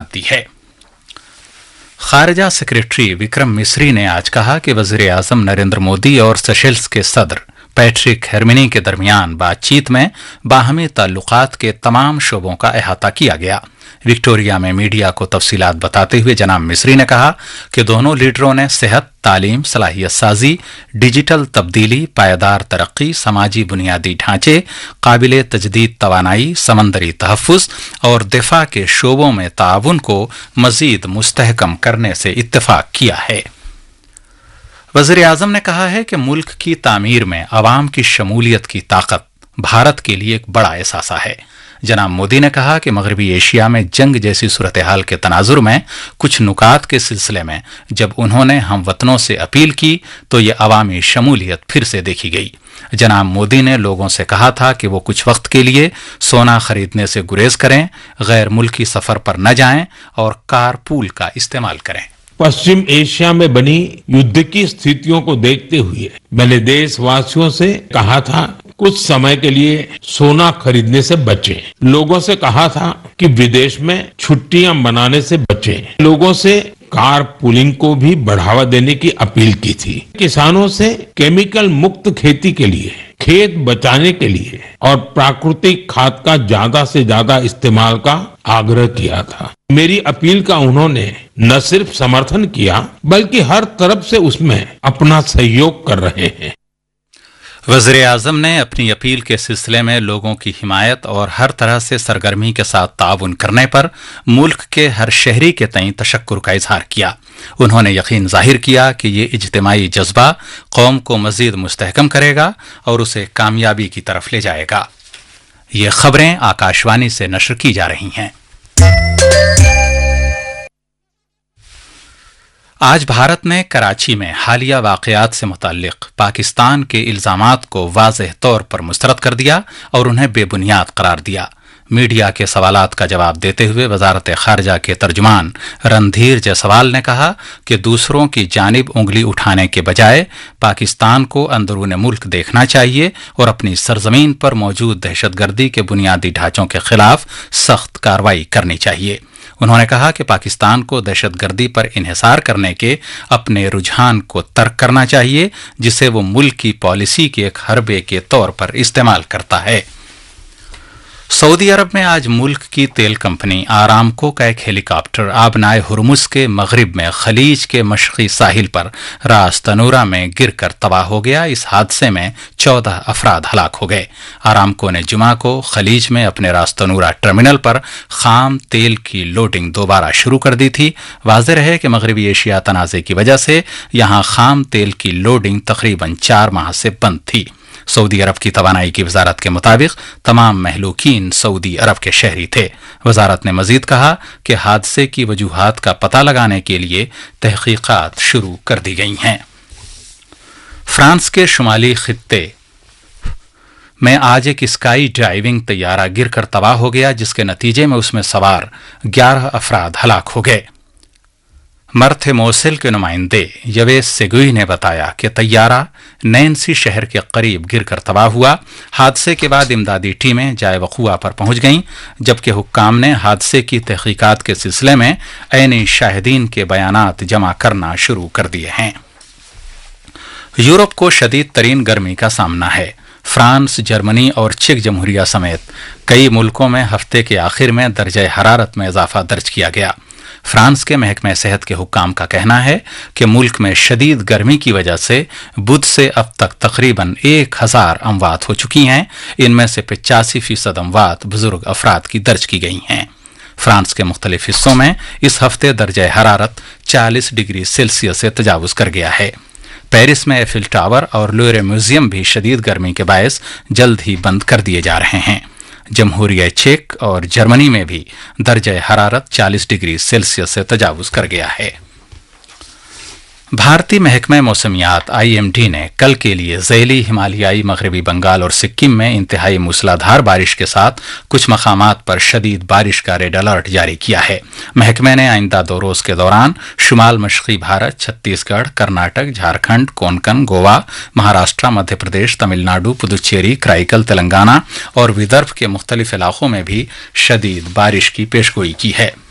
दी है। खारजा सेक्रेटरी विक्रम मिस्री ने आज कहा कि वजीर आजम नरेंद्र मोदी और सेशेल्स के सदर पैट्रिक हेर्मिनी के दरमियान बातचीत में बाहमी ताल्लुकात के तमाम शोबों का अहाता किया गया। विक्टोरिया में मीडिया को तफसीलात बताते हुए जनाब मिस्री ने कहा कि दोनों लीडरों ने सेहत, तालीम, सलाहियत साजी, डिजिटल तब्दीली, पायदार तरक्की, समाजी बुनियादी ढांचे, काबिले तजदीद तवानाई, समंदरी तहफ़्फ़ुज़ और दिफा के शोबों में ताउन को मजीद मुस्तहकम करने से इत्तेफाक किया है। वज़ीर आज़म ने कहा है कि मुल्क की तामीर में अवाम की शमूलियत की ताकत भारत के लिए एक बड़ा एहसास है। जनाब मोदी ने कहा कि मगरबी एशिया में जंग जैसी सूरत हाल के तनाजुर में कुछ नुकात के सिलसिले में जब उन्होंने हम वतनों से अपील की तो ये अवामी शमूलियत फिर से देखी गई। जनाब मोदी ने लोगों से कहा था कि वो कुछ वक्त के लिए सोना खरीदने से गुरेज करें, गैर मुल्की सफर पर न जाएं और कार पूल का इस्तेमाल करें। पश्चिम एशिया में बनी युद्ध की स्थितियों को देखते हुए मैंने देशवासियों से कहा था कुछ समय के लिए सोना खरीदने से बचें। लोगों से कहा था कि विदेश में छुट्टियां मनाने से बचें। लोगों से कार पूलिंग को भी बढ़ावा देने की अपील की थी। किसानों से केमिकल मुक्त खेती के लिए, खेत बचाने के लिए और प्राकृतिक खाद का ज्यादा से ज्यादा इस्तेमाल का आग्रह किया था। मेरी अपील का उन्होंने न सिर्फ समर्थन किया बल्कि हर तरफ से उसमें अपना सहयोग कर रहे हैं। वज़ीर आज़म ने अपनी अपील के सिलसिले में लोगों की हिमायत और हर तरह से सरगर्मी के साथ ताउन करने पर मुल्क के हर शहरी के तईं तशक्कुर का इजहार किया। उन्होंने यकीन जाहिर किया कि ये इज्तिमाई जज्बा कौम को मजीद मुस्तहकम करेगा और उसे कामयाबी की तरफ ले जाएगा। ये खबरें आकाशवाणी से नशर की जा रही हैं। आज भारत ने कराची में हालिया वाक़यात से मुताल्लिक़ पाकिस्तान के इल्ज़ामात को वाज़ेह तौर पर मुस्तरद कर दिया और उन्हें बेबुनियाद करार दिया। मीडिया के सवालात का जवाब देते हुए वजारत खारजा के तर्जुमान रणधीर जायसवाल ने कहा कि दूसरों की जानिब उंगली उठाने के बजाय पाकिस्तान को अंदरूनी मुल्क देखना चाहिए और अपनी सरजमीन पर मौजूद दहशतगर्दी के बुनियादी ढांचों के खिलाफ सख्त कार्रवाई करनी चाहिए। उन्होंने कहा कि पाकिस्तान को दहशतगर्दी पर इन्हिसार करने के अपने रुझान को तर्क करना चाहिए जिसे वो मुल्क की पॉलिसी के एक हरबे के तौर पर इस्तेमाल करता है। सऊदी अरब में आज मुल्क की तेल कंपनी आरामको का एक हेलीकॉप्टर आबनाए हुरमुज के मगरिब में खलीज के मशरकी साहिल पर रास तनूरा में गिरकर तबाह हो गया। इस हादसे में 14 अफराद हलाक हो गए। आरामको ने जुमा को खलीज में अपने रास तनूरा टर्मिनल पर खाम तेल की लोडिंग दोबारा शुरू कर दी थी। वाज़ेह है कि मगरबी एशिया तनाज़े की वजह से यहां खाम तेल की लोडिंग तकरीबन 4 माह से बंद थी। सऊदी अरब की तवानाई की वजारत के मुताबिक तमाम महलूकीन सऊदी अरब के शहरी थे। वजारत ने मजीद कहा कि हादसे की वजूहात का पता लगाने के लिए तहकीकात शुरू कर दी गई हैं। फ्रांस के शुमाली खित्ते में आज एक स्काई ड्राइविंग तैयारा गिरकर तबाह हो गया जिसके नतीजे में उसमें सवार 11 अफराद हलाक हो गए। मर्थ मोसिल के नुमाइंदे यवेस सेगुई ने बताया कि तैयारा नैन्सी शहर के करीब गिरकर तबाह हुआ। हादसे के बाद इमदादी टीमें जाए वक़ुआ पर पहुंच गईं जबकि हुक्काम ने हादसे की तहकीकात के सिलसिले में ऐनी शाहिदीन के बयानात जमा करना शुरू कर दिए हैं। यूरोप को शदीद तरीन गर्मी का सामना है। फ्रांस, जर्मनी और चेक जमहूरिया समेत कई मुल्कों में हफ्ते के आखिर में दर्जे हरारत में इजाफा दर्ज किया गया। फ्रांस के महकमे सेहत के हुक्काम का कहना है कि मुल्क में शदीद गर्मी की वजह से बुध से अब तक तकरीबन 1000 अमवात हो चुकी हैं। इनमें से 85% अमवात बुजुर्ग अफराद की दर्ज की गई हैं। फ्रांस के मुख्तलिफ हिस्सों में इस हफ्ते दर्जे हरारत 40 डिग्री सेल्सियस से तजावुज कर गया है। पेरिस में एफिल टावर और लोरे म्यूजियम भी शदीद गर्मी के बायस जल्द ही बंद कर दिए जा रहे हैं। जमहूरिया चेक और जर्मनी में भी दर्जे हरारत 40 डिग्री सेल्सियस से तजावुज कर गया है। भारतीय महकमे मौसमियात IMD ने कल के लिए ज़ैली हिमालयाई मगरबी बंगाल और सिक्किम में इंतहाई मूसलाधार बारिश के साथ कुछ मकामात पर शदीद बारिश का रेड अलर्ट जारी किया है। महकमे ने आइंदा 2 रोज के दौरान शुमाल मशरकी भारत, छत्तीसगढ़, कर्नाटक, झारखंड, कोंकण, गोवा, महाराष्ट्र, मध्य प्रदेश, तमिलनाडु, पुदुचेरी, कराईकल, तेलंगाना और विदर्भ के मुख्तलिफ इलाकों में भी शदीद बारिश की पेशगोई की है।